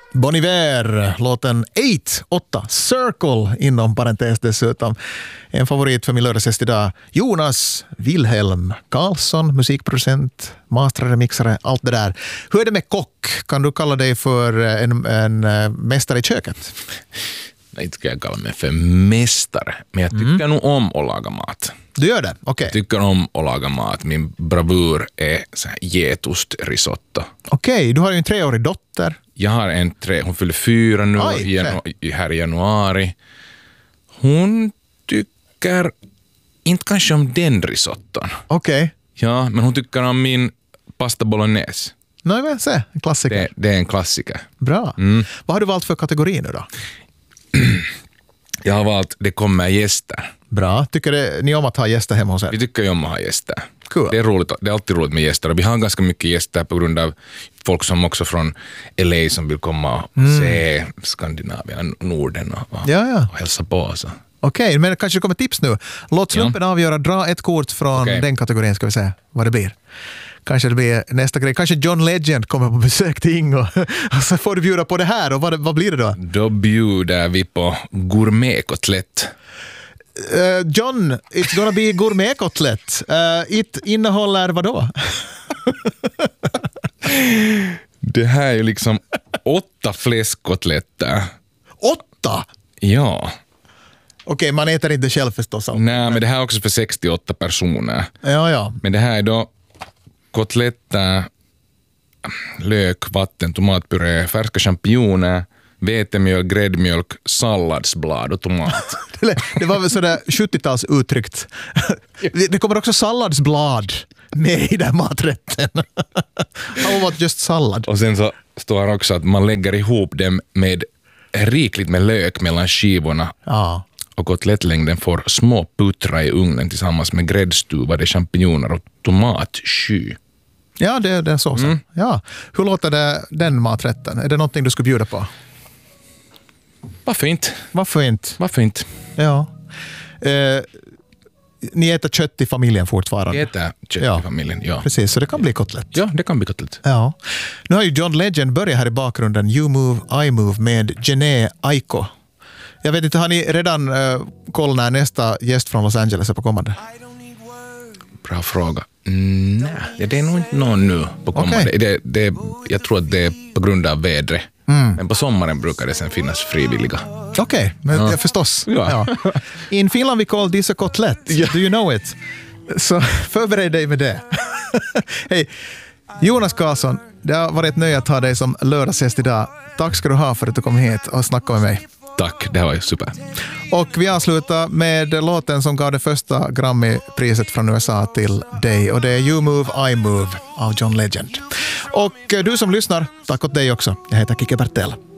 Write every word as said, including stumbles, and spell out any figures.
Bon Iver, låten eight, åtta, Circle inom parentes dessutom. En favorit för min lördagsgäst idag, Jonas Wilhelm Karlsson, musikproducent, masterare, mixare, allt det där. Hur är det med kock? Kan du kalla dig för en, en, en mästare i köket? Nej, inte ska jag kalla mig för mästare, men jag tycker mm. nog om att laga mat. Du gör det? Okej. Okay. Jag tycker om att laga mat. Min bravur är så här getostrisotto. Okej, okay, du har ju en treårig dotter. Jag har en tre, hon fyller fyra nu Aj, i janu- här i januari. Hon tycker inte kanske om den risotton. Okej. Okay. Ja, men hon tycker om min pasta bolognese. Nej, men se, en klassiker. Det, det är en klassiker. Bra. Mm. Vad har du valt för kategori nu då? Jag har valt det kommer gäster. Bra. Tycker det, ni om att ha gäster hemma hos er? Vi tycker ju om att ha gäster. Cool. Det är roligt, det är alltid roligt med gäster. Och vi har ganska mycket gäster på grund av folk som också från L A som vill komma och mm. se Skandinavien, Norden och, och, ja, ja. och hälsa på. Så. Okej, okay, men kanske det kommer tips nu. Låt slumpen ja. avgöra, dra ett kort från okay. den kategorin, ska vi se vad det blir. Kanske det blir nästa grej. Kanske John Legend kommer på besök till Ingo. Och så får du bjuda på det här. Och vad, vad blir det då? Då bjuder vi på gourmetkotlett. Uh, John, it's gonna be gourmetkotlett. Uh, it innehåller vad då? Det här är ju liksom åtta fläskkotletter. Åtta? Ja. Okej, okay, man äter inte själv förstås. Nej, men det här är också för sextioåtta personer. Ja, ja. Men det här är då kotletter, lök, vatten, tomatpuré, färska champinjoner, vetemjöl, gräddmjölk, salladsblad och tomat. Det var väl sådär sjuttio-tals uttryckt. Det kommer också salladsblad med i den maträtten. How about just sallad? Och sen så står det också att man lägger ihop dem med rikligt med lök mellan skivorna. Ja. Och kotlettlängden får små puttra i ugnen tillsammans med gräddstuvade champinjoner och tomatsky. Ja, det, det är så. så. Mm. Ja. Hur låter det, den maträtten? Är det någonting du skulle bjuda på? Varför inte? Varför inte? Varför inte? Ja. Eh, ni äter kött i familjen fortfarande? Vi äter kött ja. i familjen, ja. Precis, så det kan bli kotlett. Ja, det kan bli kotlett. Ja. Nu har ju John Legend börjat här i bakgrunden. You Move, I Move med Jhené Aiko. Jag vet inte, har ni redan uh, koll när nästa gäst från Los Angeles är på kommande? Bra fråga. Mm, nej, det är nog inte någon nu på kommande. Okay. Det, det, jag tror att det är på grund av vädret. Mm. Men på sommaren brukar det sen finnas frivilliga. Okej, okay, men ja. förstås. Ja. Ja. In Finland vi kallar this a kotlett. Yeah. Do you know it? Så förbered dig med det. Hej, Jonas Karlsson, det har varit ett nöje att ha dig som lördagsgäst idag. Tack ska du ha för att du kom hit och snackade med mig. Tack, det var ju super. Och vi avslutar med låten som gav det första Grammy-priset från U S A till dig. Och det är You Move, I Move av John Legend. Och du som lyssnar, tack åt dig också. Jag heter Kike Bertel.